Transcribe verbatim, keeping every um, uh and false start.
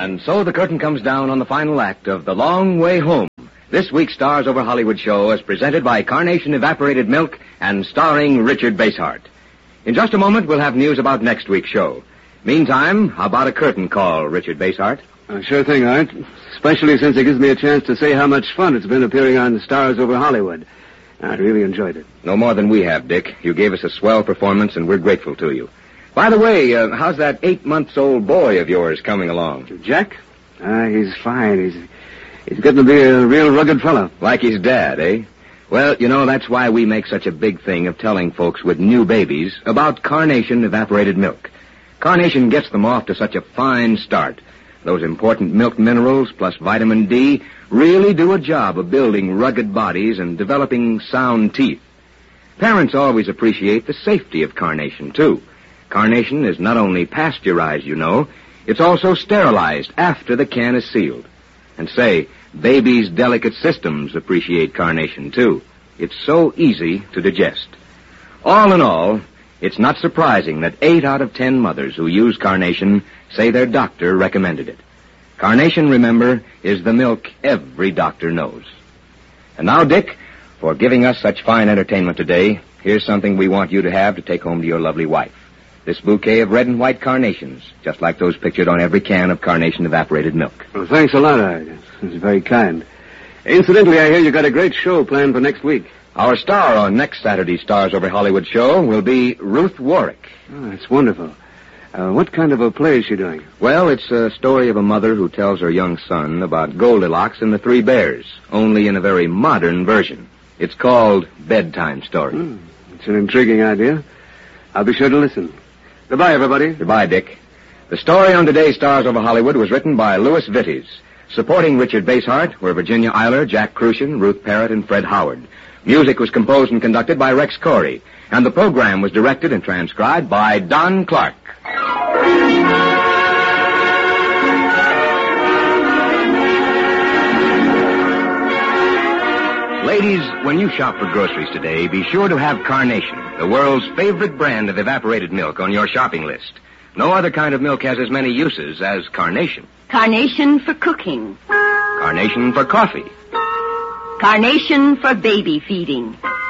And so the curtain comes down on the final act of The Long Way Home. This week's Stars Over Hollywood show is presented by Carnation Evaporated Milk and starring Richard Basehart. In just a moment, we'll have news about next week's show. Meantime, how about a curtain call, Richard Basehart? Uh, sure thing, Art. Especially since it gives me a chance to say how much fun it's been appearing on Stars Over Hollywood. I really enjoyed it. No more than we have, Dick. You gave us a swell performance, and we're grateful to you. By the way, uh, how's that eight-months-old boy of yours coming along? Jack? Ah, uh, he's fine. He's he's getting to be a real rugged fellow. Like his dad, eh? Well, you know, that's why we make such a big thing of telling folks with new babies about Carnation Evaporated Milk. Carnation gets them off to such a fine start. Those important milk minerals plus vitamin D really do a job of building rugged bodies and developing sound teeth. Parents always appreciate the safety of Carnation, too. Carnation is not only pasteurized, you know, it's also sterilized after the can is sealed. And say, babies' delicate systems appreciate Carnation, too. It's so easy to digest. All in all, it's not surprising that eight out of ten mothers who use Carnation say their doctor recommended it. Carnation, remember, is the milk every doctor knows. And now, Dick, for giving us such fine entertainment today, here's something we want you to have to take home to your lovely wife. This bouquet of red and white carnations, just like those pictured on every can of Carnation Evaporated Milk. Well, thanks a lot, Art. It's very kind. Incidentally, I hear you got a great show planned for next week. Our star on next Saturday's Stars Over Hollywood show will be Ruth Warwick. Oh, that's wonderful. Uh, what kind of a play is she doing? Well, it's a story of a mother who tells her young son about Goldilocks and the Three Bears, only in a very modern version. It's called Bedtime Story. Hmm, it's an intriguing idea. I'll be sure to listen. Goodbye, everybody. Goodbye, Dick. The story on today's Stars Over Hollywood was written by Louis Vittes. Supporting Richard Basehart were Virginia Eiler, Jack Crucian, Ruth Parrott, and Fred Howard. Music was composed and conducted by Rex Corey, and the program was directed and transcribed by Don Clark. Ladies, when you shop for groceries today, be sure to have Carnation, the world's favorite brand of evaporated milk, on your shopping list. No other kind of milk has as many uses as Carnation. Carnation for cooking. Carnation for coffee. Carnation for baby feeding.